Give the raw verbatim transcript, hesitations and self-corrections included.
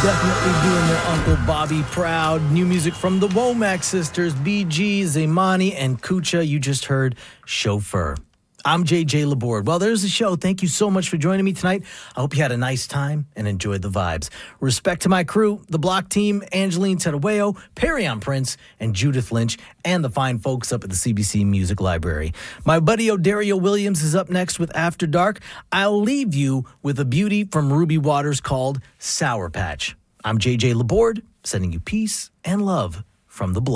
Definitely doing their Uncle Bobby proud. New music from the Womack sisters, B G, Zaymani, and Kucha. You just heard Chauffeur. I'm J J Laborde. Well, there's the show. Thank you so much for joining me tonight. I hope you had a nice time and enjoyed the vibes. Respect to my crew, the Block Team, Angeline Tedaweo, Perry Prince, and Judith Lynch, and the fine folks up at the C B C Music Library. My buddy O'Dario Williams is up next with After Dark. I'll leave you with a beauty from Ruby Waters called Sour Patch. I'm J J Laborde, sending you peace and love from the Block.